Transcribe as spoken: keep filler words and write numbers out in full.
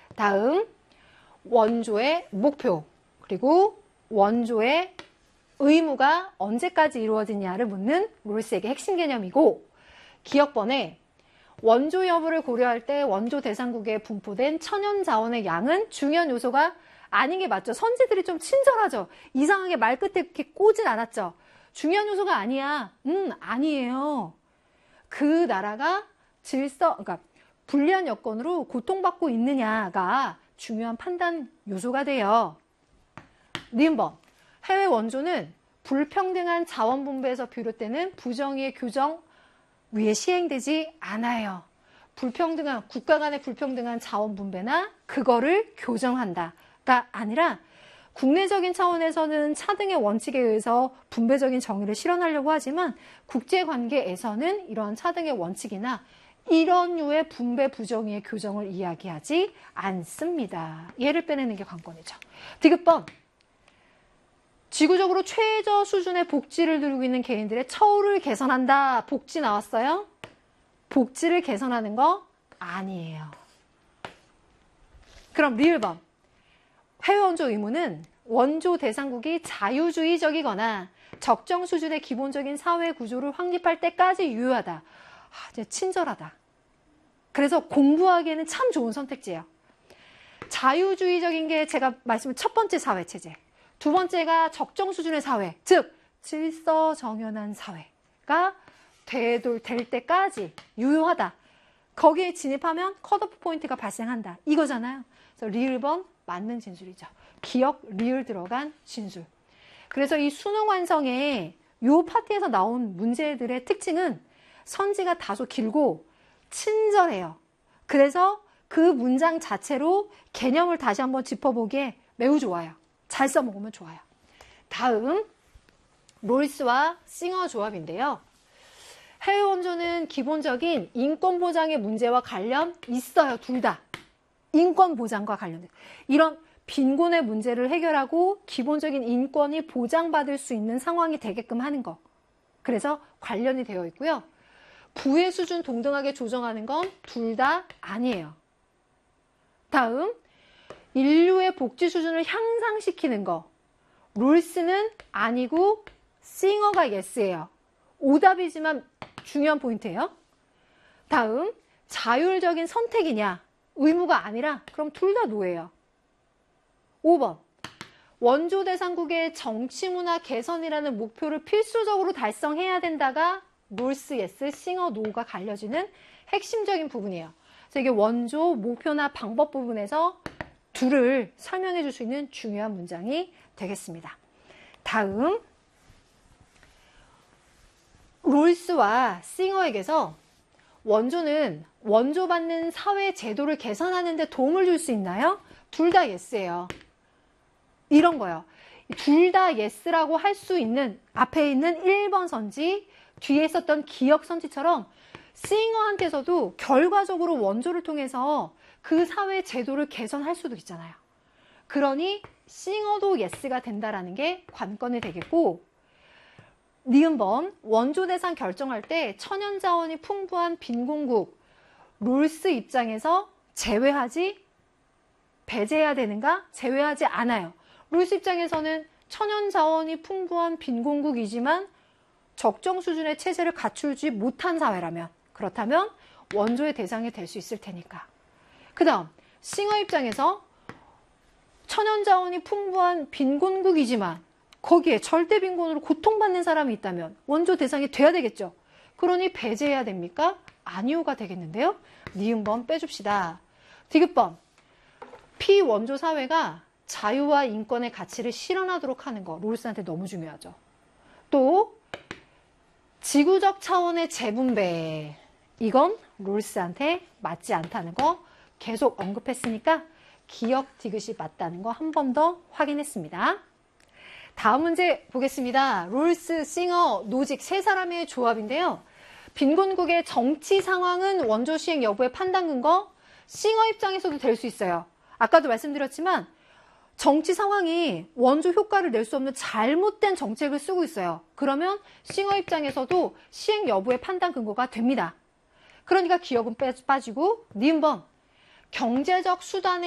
다음 원조의 목표 그리고 원조의 의무가 언제까지 이루어지냐를 묻는 롤스에게 핵심 개념이고 기억번에 원조 여부를 고려할 때 원조 대상국에 분포된 천연 자원의 양은 중요한 요소가 아닌 게 맞죠. 선지들이 좀 친절하죠. 이상하게 말 끝에 이렇게 꼬진 않았죠. 중요한 요소가 아니야. 음, 아니에요. 그 나라가 질서, 그러니까 불리한 여건으로 고통받고 있느냐가 중요한 판단 요소가 돼요. 니은번, 해외 원조는 불평등한 자원 분배에서 비롯되는 부정의의 규정 위에 시행되지 않아요. 불평등한, 국가 간의 불평등한 자원 분배나 그거를 교정한다가 아니라 국내적인 차원에서는 차등의 원칙에 의해서 분배적인 정의를 실현하려고 하지만 국제관계에서는 이런 차등의 원칙이나 이런 류의 분배 부정의의 교정을 이야기하지 않습니다. 얘를 빼내는 게 관건이죠. 디귿번, 지구적으로 최저 수준의 복지를 누리고 있는 개인들의 처우를 개선한다. 복지 나왔어요? 복지를 개선하는 거 아니에요. 그럼 리을번, 해외 원조 의무는 원조 대상국이 자유주의적이거나 적정 수준의 기본적인 사회 구조를 확립할 때까지 유효하다. 아, 이제 친절하다. 그래서 공부하기에는 참 좋은 선택지예요. 자유주의적인 게 제가 말씀을 첫 번째 사회체제. 두 번째가 적정 수준의 사회, 즉 질서 정연한 사회가 되돌, 될 때까지 유효하다. 거기에 진입하면 컷오프 포인트가 발생한다. 이거잖아요. 그래서 리을번 맞는 진술이죠. 기억, 리을 들어간 진술. 그래서 이 수능 완성에 이 파트에서 나온 문제들의 특징은 선지가 다소 길고 친절해요. 그래서 그 문장 자체로 개념을 다시 한번 짚어보기에 매우 좋아요. 잘 써먹으면 좋아요. 다음 롤스와 싱어 조합인데요. 해외 원조는 기본적인 인권 보장의 문제와 관련 있어요. 둘 다. 인권 보장과 관련된 이런 빈곤의 문제를 해결하고 기본적인 인권이 보장받을 수 있는 상황이 되게끔 하는 거. 그래서 관련이 되어 있고요. 부의 수준 동등하게 조정하는 건 둘 다 아니에요. 다음 인류의 복지 수준을 향상시키는 거. 롤스는 아니고 싱어가 예스예요. 오답이지만 중요한 포인트예요. 다음 자율적인 선택이냐 의무가 아니라 그럼 둘 다 노예요. 오번 원조 대상국의 정치문화 개선이라는 목표를 필수적으로 달성해야 된다가 롤스 예스, 싱어 노가 갈려지는 핵심적인 부분이에요. 그래서 이게 원조 목표나 방법 부분에서 둘을 설명해 줄 수 있는 중요한 문장이 되겠습니다. 다음 롤스와 싱어에게서 원조는 원조받는 사회 제도를 개선하는 데 도움을 줄 수 있나요? 둘 다 예스예요. 이런 거예요. 둘 다 예스라고 할 수 있는 앞에 있는 일 번 선지, 뒤에 있었던 기억 선지처럼 싱어한테서도 결과적으로 원조를 통해서 그 사회 제도를 개선할 수도 있잖아요. 그러니 싱어도 예스가 된다라는 게 관건이 되겠고 니은번 원조 대상 결정할 때 천연 자원이 풍부한 빈곤국 롤스 입장에서 제외하지 배제해야 되는가? 제외하지 않아요. 롤스 입장에서는 천연 자원이 풍부한 빈곤국이지만 적정 수준의 체제를 갖추지 못한 사회라면 그렇다면 원조의 대상이 될 수 있을 테니까. 그 다음 싱어 입장에서 천연 자원이 풍부한 빈곤국이지만 거기에 절대 빈곤으로 고통받는 사람이 있다면 원조 대상이 돼야 되겠죠. 그러니 배제해야 됩니까? 아니오가 되겠는데요. 니은번 빼줍시다. 디귿번 피원조 사회가 자유와 인권의 가치를 실현하도록 하는 거 롤스한테 너무 중요하죠. 또 지구적 차원의 재분배 이건 롤스한테 맞지 않다는 거 계속 언급했으니까 기억 디귿이 맞다는 거 한 번 더 확인했습니다. 다음 문제 보겠습니다. 롤스, 싱어, 노직 세 사람의 조합인데요. 빈곤국의 정치 상황은 원조 시행 여부의 판단 근거 싱어 입장에서도 될 수 있어요. 아까도 말씀드렸지만 정치 상황이 원조 효과를 낼 수 없는 잘못된 정책을 쓰고 있어요. 그러면 싱어 입장에서도 시행 여부의 판단 근거가 됩니다. 그러니까 기억은 빠지고 니은번 경제적 수단의